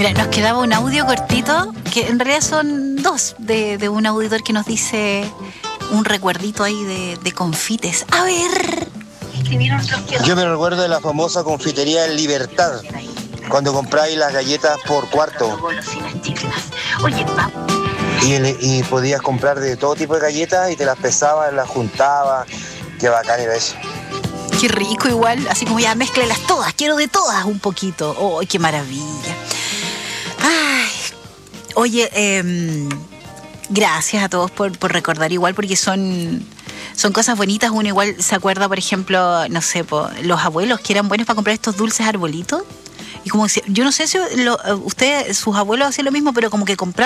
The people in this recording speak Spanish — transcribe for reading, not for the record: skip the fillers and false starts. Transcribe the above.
Mira, nos quedaba un audio cortito, que en realidad son dos, de un auditor que nos dice un recuerdito ahí de confites. A ver. Yo me recuerdo de la famosa confitería Libertad, cuando compráis las galletas por cuarto. Y podías comprar de todo tipo de galletas y te las pesabas, las juntabas. Qué bacán era eso. Qué rico igual, así como ya mézclelas todas, quiero de todas un poquito. ¡Oh, qué maravilla! Ay, oye, gracias a todos por recordar igual, porque son cosas bonitas. Uno igual se acuerda, por ejemplo, no sé, los abuelos que eran buenos para comprar estos dulces arbolitos. Y como yo no sé si ustedes, sus abuelos hacían lo mismo, pero como que compraban